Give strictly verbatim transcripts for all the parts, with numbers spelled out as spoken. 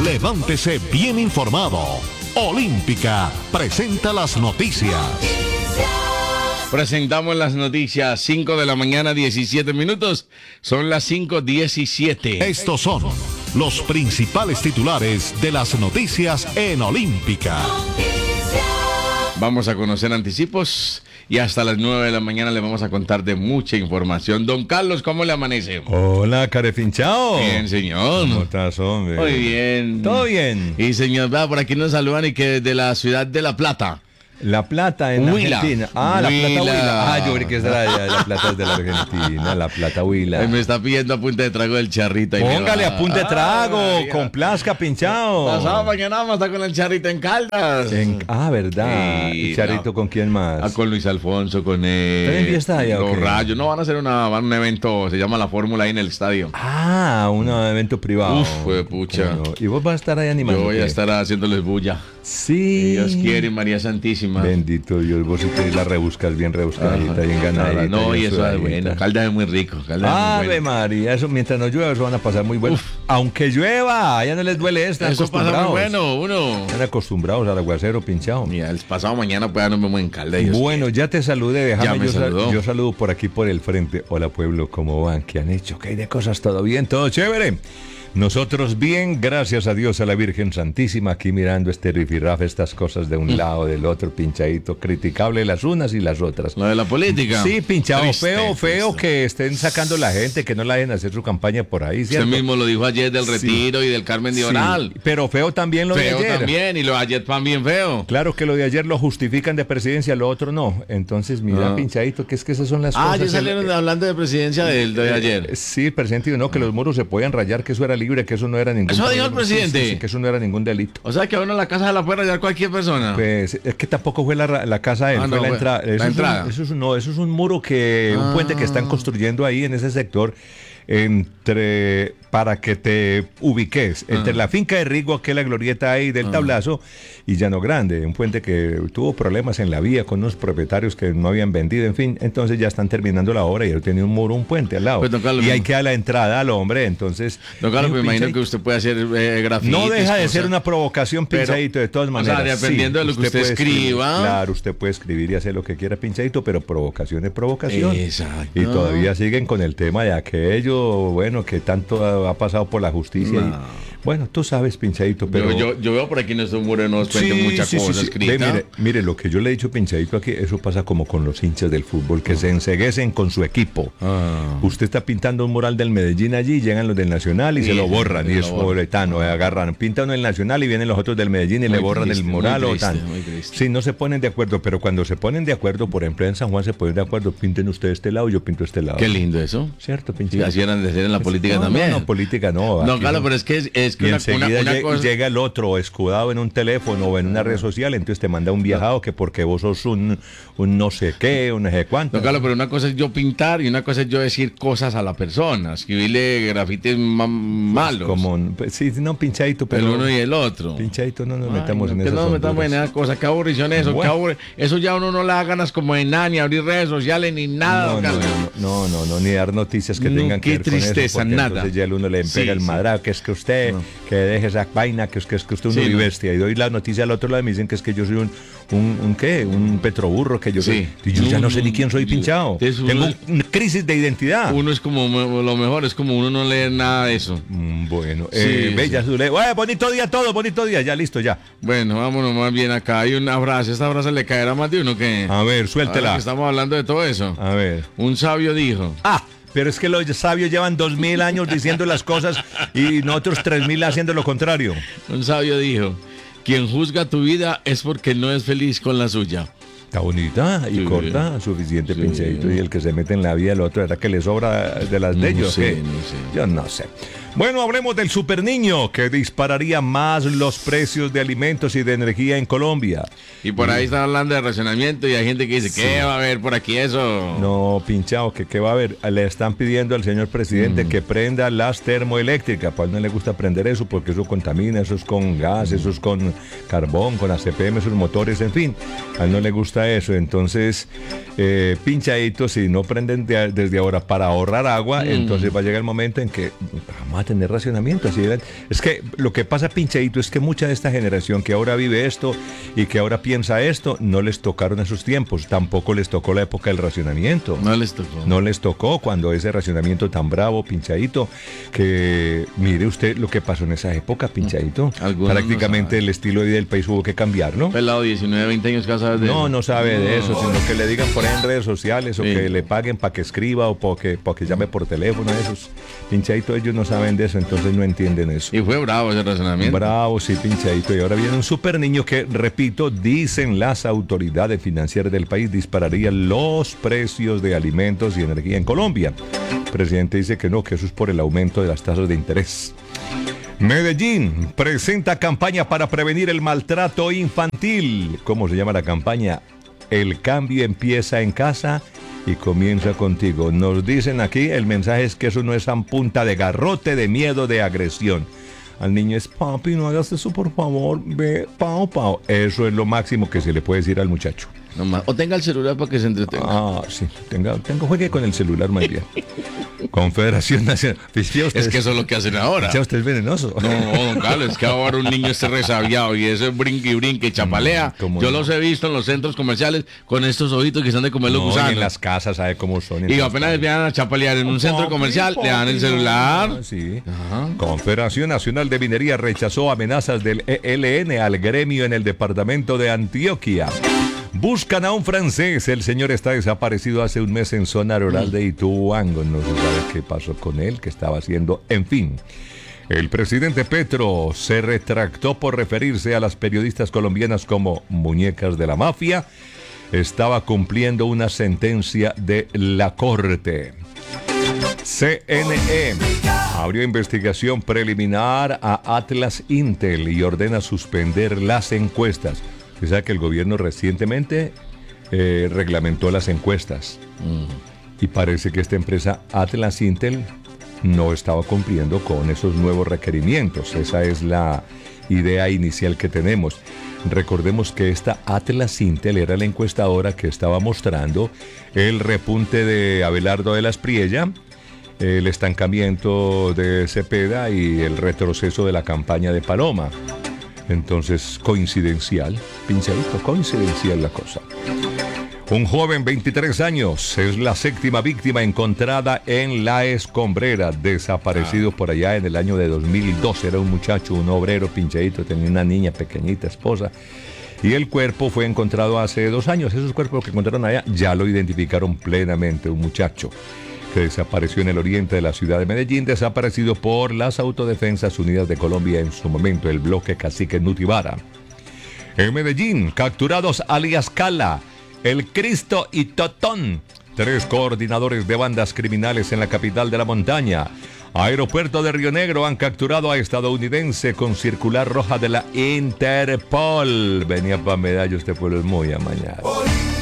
Levántese bien informado. Olímpica presenta las noticias. Presentamos las noticias, cinco de la mañana, diecisiete minutos. Son las cinco diecisiete. Estos son los principales titulares de las noticias en Olímpica. Vamos a conocer anticipos y hasta las nueve de la mañana le vamos a contar de mucha información. Don Carlos, ¿cómo le amanece? Hola, carefinchao. Bien, señor. ¿Cómo estás, hombre? Muy bien. ¿Todo bien? Y señor, va, por aquí nos saludan y que de la ciudad de La Plata. La Plata en Huila. Argentina. Ah, La Huila. Plata Huila. Ah, yo creí que era de La Plata es de la Argentina. La Plata Huila. Él me está pidiendo a punta de trago del charrito. Póngale a punta de trago. Ay, Complazca, pinchao. Pasado mañana vamos a estar con el charrito en Caldas. En- ah, ¿verdad? Sí, ¿Y Charito no. con quién más? Ah, con Luis Alfonso, con él. ¿Está en fiesta allá o Los qué? Rayos. No, van a hacer una, van a un evento, se llama La Fórmula ahí en el estadio. Ah, un evento privado. Uf, fue pucha. Bueno, ¿y vos vas a estar ahí animando? Yo voy a qué? estar haciéndoles bulla. Sí. Dios quiere, María Santísima. Bendito Dios, vos sí te la rebuscas bien rebuscadita, Ajá. bien ganadita. No, y bien eso es sudadita. bueno. Caldas es muy rico. Caldas es Ave muy bueno. María, eso mientras no llueva, eso van a pasar muy bueno. Uf. Aunque llueva, ya no les duele esto, están Eso pasa acostumbrados. muy bueno, uno. Están acostumbrados al aguacero pinchado. Mira, el pasado mañana pues ya nos vemos en Caldas. Dios Bueno, ya te saludé, déjame Ya me yo, sal- saludó. yo saludo por aquí por el frente. Hola pueblo, ¿cómo van? ¿Qué han hecho? ¿Qué hay de cosas? ¿Todo bien? ¿Todo chévere? Nosotros bien, gracias a Dios, a la Virgen Santísima, aquí mirando este rifirrafe, estas cosas de un lado, del otro, pinchadito, criticable las unas y las otras. Lo de la política. Sí, pinchado, Triste, feo, feo triste. que estén sacando la gente, que no la dejen hacer su campaña por ahí, Usted ¿cierto? mismo lo dijo ayer del Sí. retiro y del Carmen de Sí, Oral. pero feo también lo Feo de ayer. también, y lo de ayer también feo. Claro que lo de ayer lo justifican de presidencia, lo otro no. Entonces, mira, Ah. pinchadito, que es que esas son las Ah, cosas. ya salieron El- hablando de presidencia del de ayer. Eh, Sí, el presidente dijo no, que los muros se podían rayar, que eso era libre, que eso no era ningún ¿Eso dijo el problema. Sí, presidente? sí, sí, que eso no era ningún delito. O sea que a uno en la casa se la puede rayar cualquier persona. Pues es que tampoco fue la, ra- la casa de él, Ah, fue no, la fue entrada. la Eso, entrada. Es un, eso es un- no, eso es un muro que, un puente que están construyendo ahí en ese sector entre para que te ubiques entre Ah. la finca de Rigo, que es la glorieta ahí del Tablazo, y Llano Grande, un puente que tuvo problemas en la vía con unos propietarios que no habían vendido, en fin, entonces ya están terminando la obra y él tenía un muro, un puente al lado. Pues, don Carlos, y ahí me- queda la entrada al hombre, entonces... Don Carlos, dijo, me imagino "Pinchadito". que usted puede hacer eh, grafitis. No deja de cosas. ser una provocación, Pero- pinchadito, de todas o maneras. sea, dependiendo de lo que usted puede escribir, escriba. Claro, usted puede escribir y hacer lo que quiera, pinchadito, pero provocación es provocación. Exacto. Y todavía siguen con el tema de aquello, bueno, que tanto ha, ha pasado por la justicia. No. Y, bueno, tú sabes, pinchadito, pero... Yo, yo, yo veo por aquí en estos muros nos cuenten muchas sí, sí, cosas sí. escritas. Ve, mire, mire, lo que yo le he dicho, pinchadito, aquí, eso pasa como con los hinchas del fútbol, que se enceguecen con su equipo. Ah. Usted está pintando un mural del Medellín allí, llegan los del Nacional y Sí, se lo borran, se y lo es borran. boletano, eh, agarran, pintan el Nacional y vienen los otros del Medellín y Muy le borran triste, el muy mural o triste, tan. muy triste. Sí, no se ponen de acuerdo, pero cuando se ponen de acuerdo, por ejemplo, en San Juan se ponen de acuerdo, pinten ustedes este lado, yo pinto este lado. Qué lindo eso. ¿Cierto, Sí, pinchadito? así eran de ser en la política no, también. No, no, política no. No, aquí Carlos, no. pero es que es, es que Y una, enseguida una, una lle- cosa. llega el otro escudado en un teléfono o en una red social, entonces te manda un viajado que porque vos sos un, un no sé qué, un no sé cuánto. No, Carlos, pero una cosa es yo pintar y una cosa es yo decir cosas a la persona, escribirle grafitis ma- malos. Como, pues, sí, no, pinchadito, pero... el uno y el otro. Pinchadito, no nos Ay, metamos no, en que esas no nos metamos en honduras. esa cosa, qué aburrición eso, Bueno. qué aburri- eso ya uno no le da ganas como de nada, ni abrir redes sociales, ni nada. No, don no, Carlos. no, no, no, no, ni dar noticias que No, tengan qué que ver con eso, tristeza, porque nada. entonces ya el uno le Sí, pega el sí. madrado, que es que usted, No. que deje esa vaina, que es que, es que usted es Sí, un no. bestia, y doy la noticia al otro lado y me dicen que es que yo soy un, un, un ¿qué? Un petroburro, que yo Sí. soy, y yo ya no sé No, ni quién soy, no, pinchado. es uno- Tengo un- una crisis de identidad. Uno es como me- lo mejor, es como uno no lee nada de eso. Mm, Bueno, Sí, eh, sí. Bella Zule. Bueno, bonito día todo, bonito día, ya listo, ya. Bueno, vámonos más bien acá. Hay una frase, esta frase le caerá a más de uno que. A ver, Ahora suéltela. que estamos hablando de todo eso. A ver. Un sabio dijo. Ah, pero es que los sabios llevan dos mil años diciendo las cosas y nosotros tres mil haciendo lo contrario. Un sabio dijo. Quien juzga tu vida es porque no es feliz con la suya. Está bonita y Sí. corta, suficiente Sí. pinchadito. Y el que se mete en la vida, el otro, ¿era que le sobra de las de No ellos? sé, ¿qué? no sé. Yo no sé. Bueno, hablemos del super niño que dispararía más los precios de alimentos y de energía en Colombia. Y por ahí están hablando de racionamiento y hay gente que dice, ¿qué va a haber por aquí eso? No, pinchado, que qué va a haber. Le están pidiendo al señor presidente Mm. que prenda las termoeléctricas. Pues no le gusta prender eso porque eso contamina, eso es con gas, eso es con carbón, con A C P M, esos motores, en fin. A él no le gusta pasa eso. Entonces, eh, pinchadito, si no prenden de, desde ahora para ahorrar agua, mm. entonces va a llegar el momento en que vamos a tener racionamiento. Así de, es que lo que pasa, pinchadito, es que mucha de esta generación que ahora vive esto y que ahora piensa esto, no les tocaron esos tiempos. Tampoco les tocó la época del racionamiento. No les tocó. No les tocó cuando ese racionamiento tan bravo, pinchadito, que mire usted lo que pasó en esa época, pinchadito. Algunos prácticamente no el estilo de vida del país hubo que cambiar, ¿no? Pelado, diecinueve, veinte años, ¿qué sabes de No, eso? no sabe no. de eso, sino que le digan por ahí en redes sociales o sí. que le paguen para que escriba o para que, pa que llame por teléfono. Esos pinchaditos, ellos no saben de eso, entonces no entienden eso. Y fue bravo ese razonamiento. Bravo, sí, pinchadito. Y ahora viene un super niño que, repito, dicen las autoridades financieras del país, dispararía los precios de alimentos y energía en Colombia. El presidente dice que no, que eso es por el aumento de las tasas de interés. Medellín presenta campaña para prevenir el maltrato infantil. ¿Cómo se llama la campaña? El cambio empieza en casa y comienza contigo. Nos dicen aquí, el mensaje es que eso no es a punta de garrote, de miedo, de agresión. Al niño es, papi, no hagas eso, por favor, ve, pao, pao. Eso es lo máximo que se le puede decir al muchacho. No más. O tenga el celular para que se entretenga. Ah, sí, tenga, tenga, juegue con el celular más bien. Confederación Nacional. Ustedes, es que eso es lo que hacen ahora. ¿Ya usted es venenoso? No, don Carlos, es que ahora un niño esté resabiado y eso es brinque y brinque y chapalea. Mm, Yo no? los he visto en los centros comerciales con estos ojitos que están de comer los no, gusanos. En las casas, ¿sabe cómo son? Y apenas vean a chapalear en un centro comercial, le dan el celular. Sí. Ajá. Confederación Nacional de Minería rechazó amenazas del E L N al gremio en el departamento de Antioquia. Buscan a un francés. El señor está desaparecido hace un mes en zona rural de Ituango. No se sabe qué pasó con él, qué estaba haciendo. En fin, el presidente Petro se retractó por referirse a las periodistas colombianas como muñecas de la mafia. Estaba cumpliendo una sentencia de la corte. C N E abrió investigación preliminar a Atlas Intel y ordena suspender las encuestas. Usted sabe que el gobierno recientemente eh, reglamentó las encuestas mm. y parece que esta empresa Atlas Intel no estaba cumpliendo con esos nuevos requerimientos. Esa es la idea inicial que tenemos. Recordemos que esta Atlas Intel era la encuestadora que estaba mostrando el repunte de Abelardo de la Espriella, el estancamiento de Cepeda y el retroceso de la campaña de Paloma. Entonces, coincidencial, pinchadito, coincidencial la cosa. Un joven, veintitrés años, es la séptima víctima encontrada en La Escombrera, desaparecido ah. por allá en el año de dos mil doce. Era un muchacho, un obrero pinchadito, tenía una niña pequeñita, esposa. Y el cuerpo fue encontrado hace dos años. Esos cuerpos que encontraron allá ya lo identificaron plenamente, un muchacho que desapareció en el oriente de la ciudad de Medellín, desaparecido por las Autodefensas Unidas de Colombia en su momento, el bloque Cacique Nutibara. En Medellín, capturados alias Cala, El Cristo y Totón, tres coordinadores de bandas criminales en la capital de la montaña. Aeropuerto de Río Negro han capturado a estadounidense con circular roja de la Interpol. Venía para Medallo, este pueblo es muy amañado.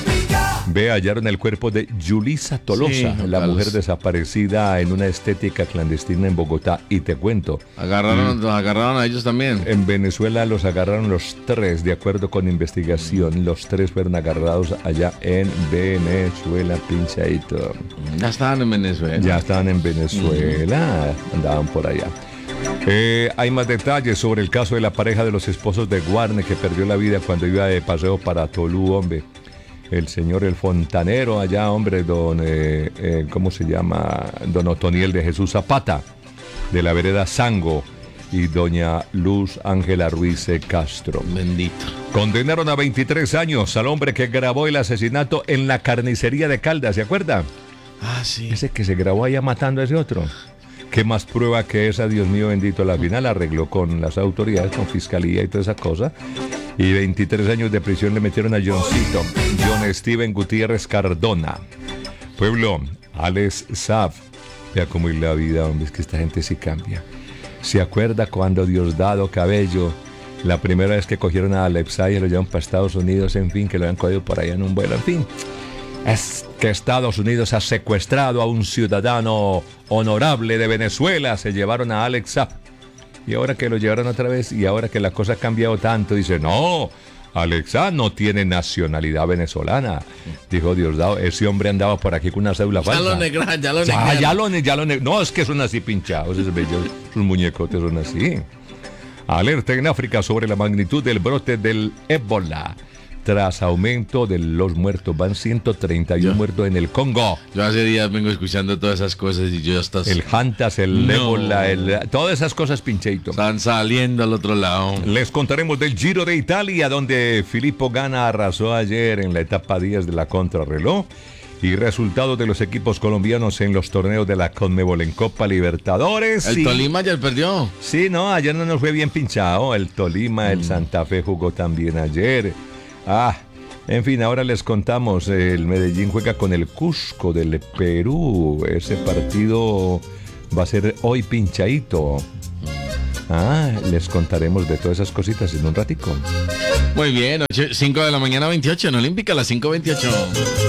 Ve, hallaron el cuerpo de Yulisa Tolosa, sí, la Carlos. mujer desaparecida en una estética clandestina en Bogotá. Y te cuento. Agarraron, mm, los agarraron a ellos también. En Venezuela los agarraron los tres, de acuerdo con investigación. Los tres fueron agarrados allá en Venezuela, pinchadito. Ya estaban en Venezuela. Ya estaban en Venezuela, mm. andaban por allá. Eh, hay más detalles sobre el caso de la pareja de los esposos de Guarne que perdió la vida cuando iba de paseo para Tolú, hombre. El señor El Fontanero allá, hombre, don, eh, eh, ¿cómo se llama? Don Otoniel de Jesús Zapata, de la vereda Sango, y doña Luz Ángela Ruiz Castro. Bendito. Condenaron a veintitrés años al hombre que grabó el asesinato en la carnicería de Caldas, ¿se acuerda? Ah, sí. Ese que se grabó allá matando a ese otro. ¿Qué más prueba que esa, Dios mío bendito? La final arregló con las autoridades, con fiscalía y toda esa cosa. Y veintitrés años de prisión le metieron a Johncito, John Steven Gutiérrez Cardona. Pueblo, Alex Saab. Vea cómo es la vida, hombre, es que esta gente sí cambia. ¿Se acuerda cuando Diosdado Cabello, la primera vez que cogieron a Alex Saab y lo llevaron para Estados Unidos, en fin, que lo habían cogido por allá en un vuelo, en fin? Es que Estados Unidos ha secuestrado a un ciudadano honorable de Venezuela. Se llevaron a Alex Saab. Y ahora que lo llevaron otra vez y ahora que la cosa ha cambiado tanto, dice, no, Alexa no tiene nacionalidad venezolana. Dijo Diosdado, ese hombre andaba por aquí con una cédula falsa. Ya lo negraron, ya lo Ya, negraron. ya lo, ne- ya lo ne- No, es que son así pinchados, esos bellos, sus muñecotes son así. Alerta en África sobre la magnitud del brote del ébola. Tras aumento de los muertos, van ciento treinta y uno Yo- muertos en el Congo. Yo hace días vengo escuchando todas esas cosas y yo ya estás... El Hantas, el No. ébola, el, todas esas cosas, pincheito. Están saliendo al otro lado. Les contaremos del Giro de Italia, donde Filippo Ganna arrasó ayer en la etapa diez de la contrarreloj. Y resultados de los equipos colombianos en los torneos de la Conmebol en Copa Libertadores. El y- Tolima ya perdió. Sí, no, ayer no nos fue bien pinchado. El Tolima, el Santa Fe jugó también ayer. Ah, en fin, ahora les contamos. El Medellín juega con el Cusco del Perú. Ese partido va a ser hoy pinchadito. Ah, les contaremos de todas esas cositas en un ratico. Muy bien, cinco de la mañana veintiocho en Olímpica, a las cinco veintiocho.